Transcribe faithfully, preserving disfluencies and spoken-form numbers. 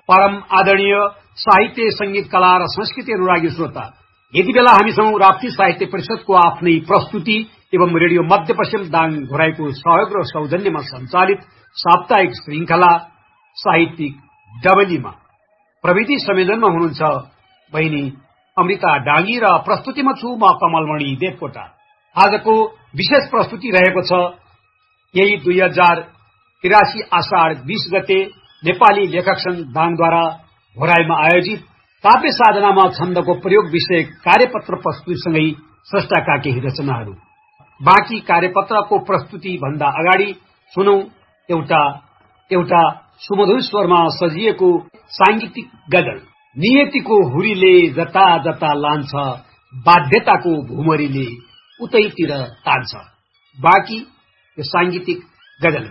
परम आदरणीय साहित्य संगीत कला र संस्कृति अनुरागी श्रोता, यति बेला हामीसँग राप्ती साहित्य परिषदको आफ्नै प्रस्तुति एवं रेडियो मध्यपश्चिम दाङ घोराईको सहयोग र सौजन्यमा सञ्चालित साप्ताहिक श्रृंखला साहित्यिक डबलीमा प्रविधि संयोजनमा हुनुहुन्छ बहिनी अमृता डाङ्गी र प्रस्तुतिमा छु म कमलमणि देवकोटा। आजको विशेष प्रस्तुति रहेको छ यही दुई हजार तिरासी आषाढ़ बीस गते नेपाली लेखक संघ दाङद्वारा घोराईमा आयोजित काव्य साधनामा छन्दको प्रयोग विषय कार्यपत्र प्रस्तुतिसँगै स्रष्टाका केही रचनाहरू। बाँकी कार्यपत्रको प्रस्तुति भन्दा अगाडि सुनौ एउटा एउटा सुमधुर स्वरमा सजिएको सांगीतिक गजल। नियतिको हुरीले जता जता लान्छ, बाध्यताको भुमरीले उतैतिर तान्छ। बाँकी यो सांगीतिक गजल।